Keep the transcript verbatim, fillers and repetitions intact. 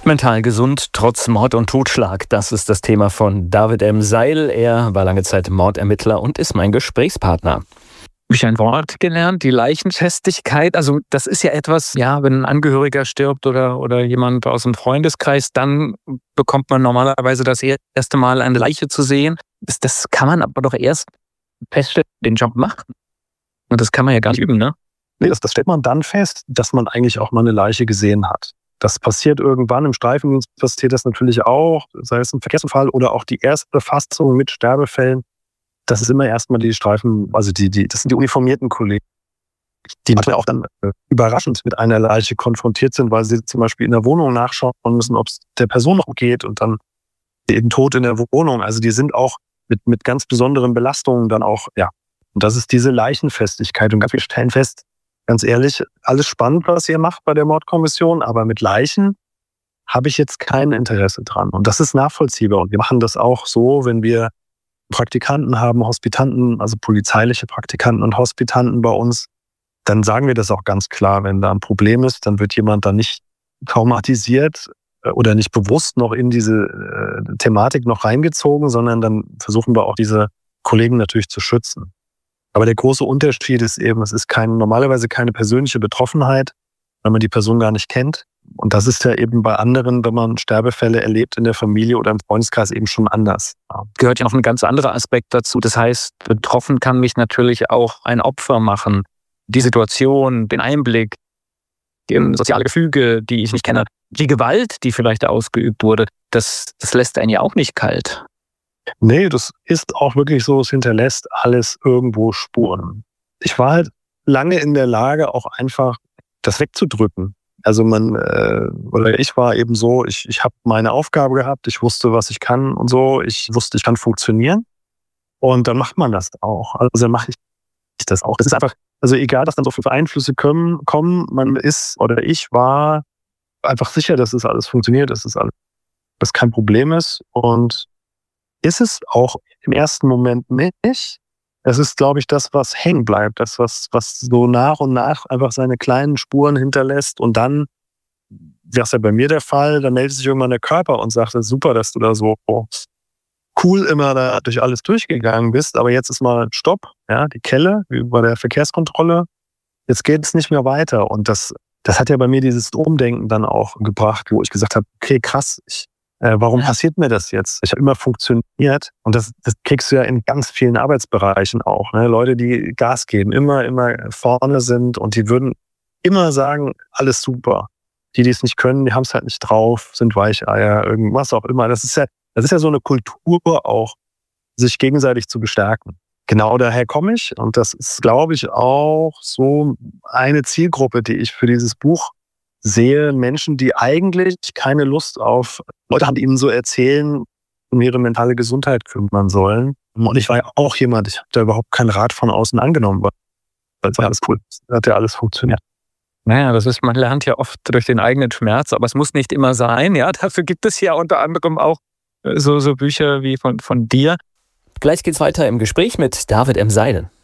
Mental gesund trotz Mord und Totschlag. Das ist das Thema von David M. Seil. Er war lange Zeit Mordermittler und ist mein Gesprächspartner. Habe ich ein Wort gelernt, die Leichenfestigkeit. Also das ist ja etwas, ja, wenn ein Angehöriger stirbt oder, oder jemand aus dem Freundeskreis, dann bekommt man normalerweise das erste Mal eine Leiche zu sehen. Das, das kann man aber doch erst feststellen, den Job machen. Und das kann man ja gar nicht üben, ne? Nee, das, das stellt man dann fest, dass man eigentlich auch mal eine Leiche gesehen hat. Das passiert irgendwann im Streifendienst, passiert das natürlich auch, sei es ein Verkehrsunfall oder auch die erste Befassung mit Sterbefällen. Das ist immer erstmal die Streifen, also die, die, das sind die uniformierten Kollegen, die manchmal auch dann äh, überraschend mit einer Leiche konfrontiert sind, weil sie zum Beispiel in der Wohnung nachschauen müssen, ob es der Person noch geht und dann eben tot in der Wohnung. Also die sind auch mit, mit ganz besonderen Belastungen dann auch, ja. Und das ist diese Leichenfestigkeit. Und wir stellen fest, ganz ehrlich, alles spannend, was ihr macht bei der Mordkommission, aber mit Leichen habe ich jetzt kein Interesse dran. Und das ist nachvollziehbar. Und wir machen das auch so, wenn wir Praktikanten haben, Hospitanten, also polizeiliche Praktikanten und Hospitanten bei uns, dann sagen wir das auch ganz klar. Wenn da ein Problem ist, dann wird jemand dann nicht traumatisiert oder nicht bewusst noch in diese äh, Thematik noch reingezogen, sondern dann versuchen wir auch diese Kollegen natürlich zu schützen. Aber der große Unterschied ist eben, es ist kein, normalerweise keine persönliche Betroffenheit, weil man die Person gar nicht kennt. Und das ist ja eben bei anderen, wenn man Sterbefälle erlebt in der Familie oder im Freundeskreis, eben schon anders. Ja. Gehört ja noch ein ganz anderer Aspekt dazu. Das heißt, betroffen kann mich natürlich auch ein Opfer machen. Die Situation, den Einblick, die soziale Gefüge, die ich nicht kenne, die Gewalt, die vielleicht ausgeübt wurde, das, das lässt einen ja auch nicht kalt. Nee, das ist auch wirklich so, es hinterlässt alles irgendwo Spuren. Ich war halt lange in der Lage, auch einfach das wegzudrücken. Also man, äh, oder ich war eben so, ich, ich habe meine Aufgabe gehabt, ich wusste, was ich kann und so, ich wusste, ich kann funktionieren und dann macht man das auch. Also dann mache ich das auch. Das ist einfach, also egal, dass dann so viele Einflüsse kommen, kommen, man ist, oder ich war einfach sicher, dass es alles funktioniert, dass es alles, dass kein Problem ist und ist es auch im ersten Moment nicht. Es ist, glaube ich, das, was hängen bleibt, das, was, was so nach und nach einfach seine kleinen Spuren hinterlässt. Und dann wäre es ja bei mir der Fall, dann meldet sich irgendwann der Körper und sagt, super, dass du da so cool immer da durch alles durchgegangen bist, aber jetzt ist mal Stopp, ja, die Kelle, wie bei der Verkehrskontrolle. Jetzt geht es nicht mehr weiter. Und das, das hat ja bei mir dieses Umdenken dann auch gebracht, wo ich gesagt habe, okay, krass, ich Äh, warum passiert mir das jetzt? Ich habe immer funktioniert und das, das kriegst du ja in ganz vielen Arbeitsbereichen auch. Ne? Leute, die Gas geben, immer, immer vorne sind und die würden immer sagen, alles super. Die, die es nicht können, die haben es halt nicht drauf, sind Weicheier, irgendwas auch immer. Das ist ja, das ist ja so eine Kultur auch, sich gegenseitig zu bestärken. Genau daher komme ich und das ist, glaube ich, auch so eine Zielgruppe, die ich für dieses Buch sehe, Menschen, die eigentlich keine Lust auf Leute haben, die ihnen so erzählen, um ihre mentale Gesundheit kümmern sollen. Und ich war ja auch jemand, ich habe da überhaupt keinen Rat von außen angenommen, weil es war alles cool. Es hat ja alles funktioniert. Naja, das ist, man lernt ja oft durch den eigenen Schmerz, aber es muss nicht immer sein. Ja, dafür gibt es ja unter anderem auch so, so Bücher wie von, von dir. Gleich geht's weiter im Gespräch mit David M. Seil.